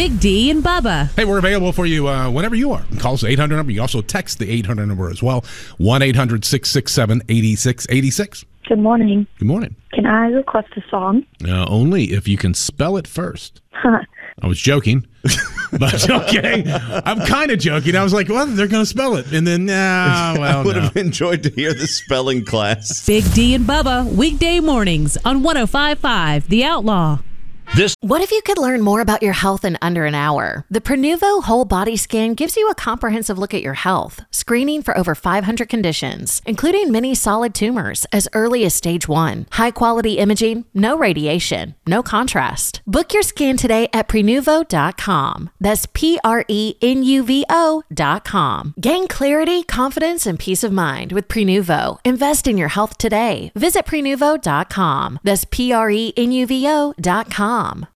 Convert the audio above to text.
Big D and Bubba. Hey, we're available for you whenever you are. Call us 800 number. You also text the 800 number as well. 1-800-667-8686. Good morning. Good morning. Can I request a song? Only if you can spell it first. I was joking. But okay, I'm kind of joking. I was like, well, they're going to spell it. And then, I would have enjoyed to hear the spelling class. Big D and Bubba, weekday mornings on 105.5 The Outlaw. What if you could learn more about your health in under an hour? The Prenuvo Whole Body Scan gives you a comprehensive look at your health, screening for over 500 conditions, including many solid tumors as early as stage 1. High-quality imaging, no radiation, no contrast. Book your scan today at Prenuvo.com. That's Prenuvo.com. Gain clarity, confidence, and peace of mind with Prenuvo. Invest in your health today. Visit Prenuvo.com. That's Prenuvo.com.